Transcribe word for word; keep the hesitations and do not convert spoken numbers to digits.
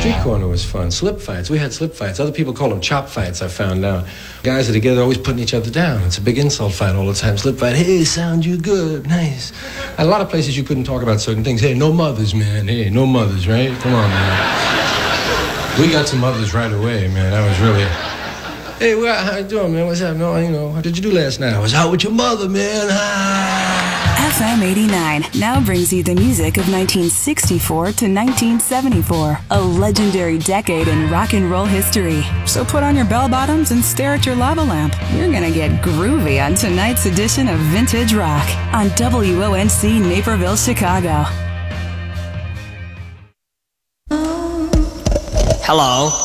Street corner was fun. Slip fights. We had slip fights. Other people call them chop fights, I found out. Guys are together always putting each other down. It's a big insult fight all the time. Slip fight. Hey, sound you good. Nice. At a lot of places you couldn't talk about certain things. Hey, no mothers, man. Hey, no mothers, right? Come on, man. We got some mothers right away, man. That was really... Hey, well, how you doing, man? What's up, man? You know, what did you do last night? I was out with your mother, man. Ah. F M eighty-nine now brings you the music of nineteen sixty-four to nineteen seventy-four, a legendary decade in rock and roll history. So put on your bell bottoms and stare at your lava lamp. You're gonna get groovy on tonight's edition of Vintage Rock on W O N C Naperville, Chicago. Hello.